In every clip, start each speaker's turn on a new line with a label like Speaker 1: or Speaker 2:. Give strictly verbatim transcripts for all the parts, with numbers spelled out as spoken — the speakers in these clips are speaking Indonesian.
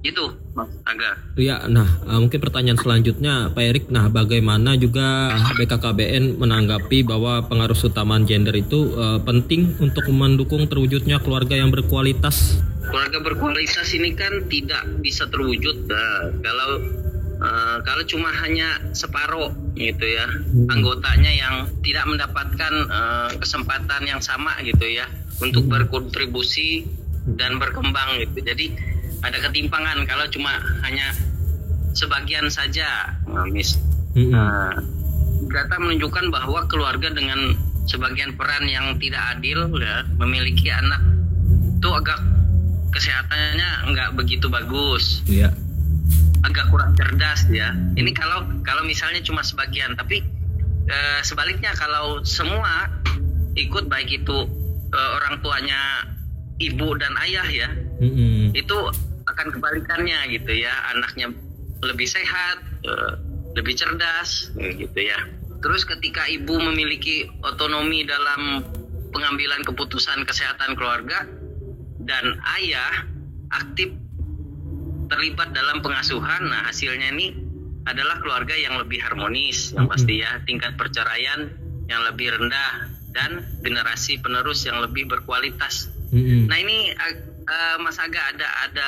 Speaker 1: Itu Mas Aga.
Speaker 2: Ya, nah uh, mungkin pertanyaan selanjutnya Pak Erik, nah bagaimana juga B K K B N menanggapi bahwa pengaruh utamaan gender itu uh, penting untuk mendukung terwujudnya keluarga yang berkualitas?
Speaker 1: Keluarga berkualitas ini kan tidak bisa terwujud nah, kalau uh, kalau cuma hanya separuh gitu ya, hmm. anggotanya yang tidak mendapatkan uh, kesempatan yang sama gitu ya untuk berkontribusi dan berkembang gitu. Jadi ada ketimpangan kalau cuma hanya sebagian saja, Miss. Mm-hmm. Nah, data menunjukkan bahwa keluarga dengan sebagian peran yang tidak adil, ya, memiliki anak itu agak kesehatannya nggak begitu bagus,
Speaker 2: yeah.
Speaker 1: agak kurang cerdas, ya. Ini kalau kalau misalnya cuma sebagian, tapi eh, sebaliknya kalau semua ikut, baik itu eh, orang tuanya ibu dan ayah, ya, mm-hmm. itu akan kebalikannya gitu ya, anaknya lebih sehat, lebih cerdas gitu ya. Terus ketika ibu memiliki otonomi dalam pengambilan keputusan kesehatan keluarga dan ayah aktif terlibat dalam pengasuhan, nah hasilnya ini adalah keluarga yang lebih harmonis, yang pasti ya, tingkat perceraian yang lebih rendah dan generasi penerus yang lebih berkualitas. Mm-hmm. Nah ini uh, Mas Aga ada ada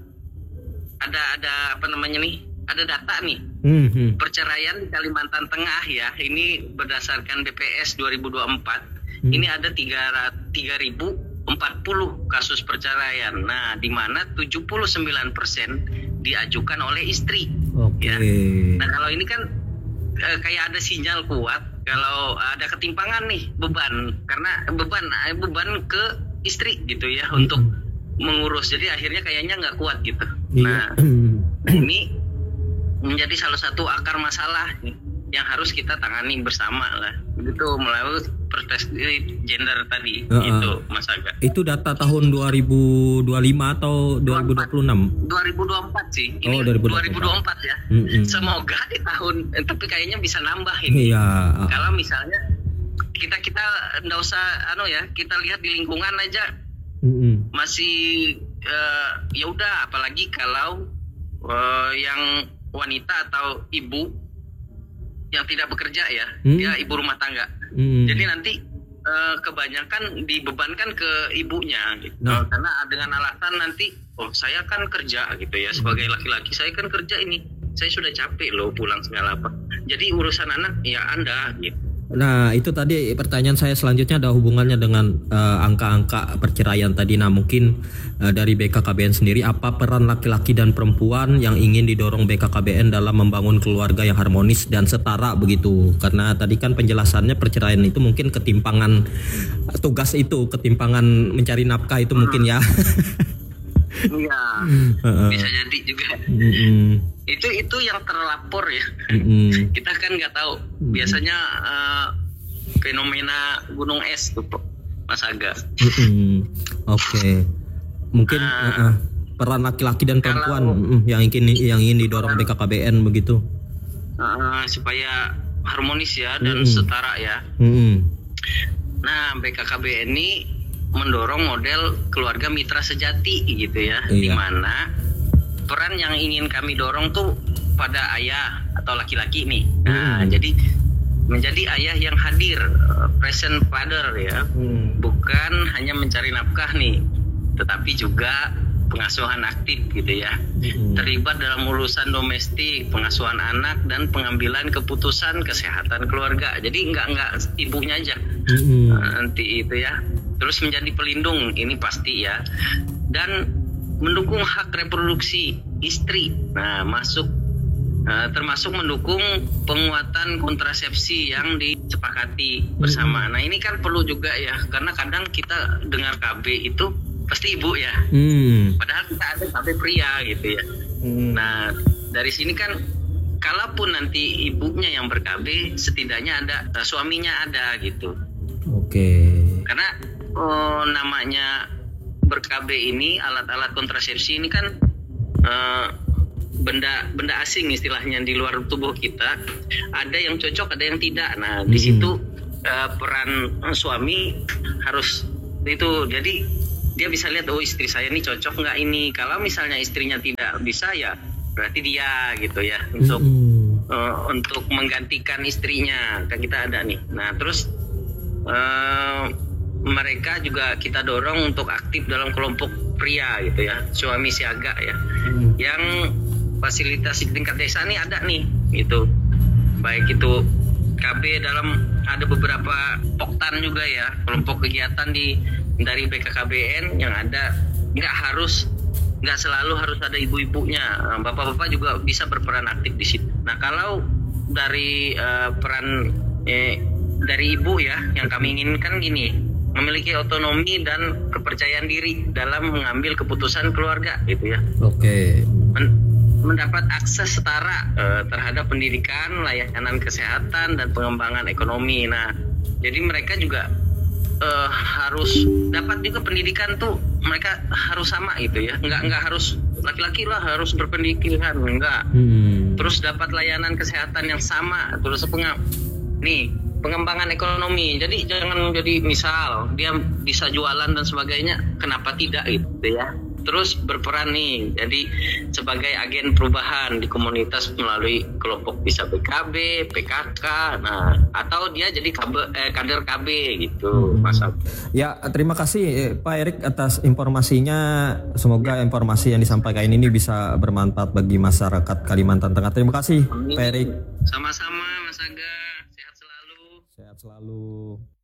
Speaker 1: ada ada apa namanya nih? Ada data nih. Mm-hmm. Perceraian di Kalimantan Tengah ya. Ini berdasarkan B P S dua ribu dua puluh empat. Mm-hmm. Ini ada tiga ribu empat puluh kasus perceraian. Nah, di mana tujuh puluh sembilan persen diajukan oleh istri.
Speaker 2: Okay.
Speaker 1: Ya. Nah, kalau ini kan eh, kayak ada sinyal kuat kalau ada ketimpangan nih beban, karena beban beban ke istri gitu ya, mm-hmm. untuk mengurus, jadi akhirnya kayaknya nggak kuat gitu. Nah, nah ini menjadi salah satu akar masalah yang harus kita tangani bersama lah, gitu, melalui perspektif gender tadi. Uh-uh. Itu Mas Aga. Itu
Speaker 2: data tahun dua ribu dua puluh lima atau dua ribu dua puluh enam?
Speaker 1: dua ribu dua puluh empat sih. Ini
Speaker 2: oh, dua ribu dua puluh empat.
Speaker 1: dua ribu dua puluh empat ya. Mm-hmm. Semoga di tahun, eh, tapi kayaknya bisa nambah ini.
Speaker 2: Iya. Uh.
Speaker 1: Kalau misalnya kita kita nggak usah anu ya, kita lihat di lingkungan aja. Mm-hmm. Masih uh, ya udah, apalagi kalau uh, yang wanita atau ibu yang tidak bekerja ya, mm-hmm. dia ibu rumah tangga. Mm-hmm. Jadi nanti uh, kebanyakan dibebankan ke ibunya gitu. Nah. Karena dengan alasan nanti, oh saya kan kerja gitu ya, sebagai laki-laki saya kan kerja ini, saya sudah capek loh pulang segala apa. Jadi urusan anak ya Anda gitu.
Speaker 2: Nah itu tadi pertanyaan saya selanjutnya ada hubungannya dengan uh, angka-angka perceraian tadi. Nah mungkin uh, dari B K K B N sendiri, apa peran laki-laki dan perempuan yang ingin didorong B K K B N dalam membangun keluarga yang harmonis dan setara begitu? Karena tadi kan penjelasannya perceraian itu mungkin ketimpangan tugas itu, ketimpangan mencari nafkah itu mungkin ya.
Speaker 1: Iya, bisa jadi juga.
Speaker 2: Mm-hmm.
Speaker 1: Itu itu yang terlapor ya.
Speaker 2: Mm-hmm.
Speaker 1: Kita kan nggak tahu. Biasanya uh, fenomena gunung es tuh, Mas Aga.
Speaker 2: Mm-hmm. Oke, okay. Mungkin uh, uh, peran laki-laki dan perempuan kalau, uh, yang ingin yang ingin didorong B K K B N begitu.
Speaker 1: Uh, supaya harmonis ya dan mm-hmm. setara ya.
Speaker 2: Mm-hmm.
Speaker 1: Nah, B K K B N ini mendorong model keluarga mitra sejati gitu ya, iya. Di mana peran yang ingin kami dorong tuh pada ayah atau laki-laki nih. Nah, hmm. jadi menjadi ayah yang hadir, present father ya, hmm. bukan hanya mencari nafkah nih, tetapi juga pengasuhan aktif gitu ya, hmm. terlibat dalam urusan domestik, pengasuhan anak dan pengambilan keputusan kesehatan keluarga. Jadi nggak nggak ibunya aja hmm. nanti itu ya. Terus menjadi pelindung, ini pasti ya, dan mendukung hak reproduksi istri. Nah, masuk uh, termasuk mendukung penguatan kontrasepsi yang disepakati bersama. Nah, ini kan perlu juga ya, karena kadang kita dengar K B itu pasti ibu ya, hmm. padahal kita ada K B pria gitu ya. Hmm. Nah, dari sini kan, kalaupun nanti ibunya yang ber-K B, setidaknya ada uh, suaminya ada gitu.
Speaker 2: Oke. Okay.
Speaker 1: Karena oh, namanya ber-K B ini, alat-alat kontrasepsi ini kan uh, benda benda asing istilahnya di luar tubuh kita. Ada yang cocok, ada yang tidak. Nah, hmm. di situ uh, peran suami harus itu. Jadi dia bisa lihat, oh istri saya ini cocok nggak ini. Kalau misalnya istrinya tidak bisa, ya berarti dia gitu ya, untuk
Speaker 2: Mm-mm.
Speaker 1: uh, untuk menggantikan istrinya. Kan kita ada nih. Nah terus uh, mereka juga kita dorong untuk aktif dalam kelompok pria gitu ya, suami siaga ya,
Speaker 2: Mm.
Speaker 1: yang fasilitas di tingkat desa nih ada nih gitu, baik itu K B dalam, ada beberapa poktan juga ya, kelompok kegiatan di dari B K K B N yang ada, nggak harus nggak selalu harus ada ibu-ibunya, bapak-bapak juga bisa berperan aktif di situ. Nah kalau dari uh, peran eh, dari ibu ya, yang kami inginkan gini, memiliki otonomi dan kepercayaan diri dalam mengambil keputusan keluarga gitu ya.
Speaker 2: Oke.
Speaker 1: Men- mendapat akses setara uh, terhadap pendidikan, layanan kesehatan dan pengembangan ekonomi. Nah, jadi mereka juga uh, harus dapat juga pendidikan tuh, mereka harus sama gitu ya. Enggak enggak harus laki-laki lah harus berpendidikan, enggak.
Speaker 2: Hmm.
Speaker 1: Terus dapat layanan kesehatan yang sama, terus pengam nih pengembangan ekonomi. Jadi jangan jadi misal dia bisa jualan dan sebagainya, kenapa tidak gitu ya. Terus berperan nih, jadi sebagai agen perubahan di komunitas melalui kelompok bisa B K B, P K K, nah atau dia jadi K B, eh, kader K B gitu, Mas Ab.
Speaker 2: Ya, terima kasih eh, Pak Erik atas informasinya. Semoga informasi yang disampaikan ini bisa bermanfaat bagi masyarakat Kalimantan Tengah. Terima kasih, Pak Erik.
Speaker 1: Sama-sama, Mas Aga. Sehat selalu.
Speaker 2: Sehat selalu.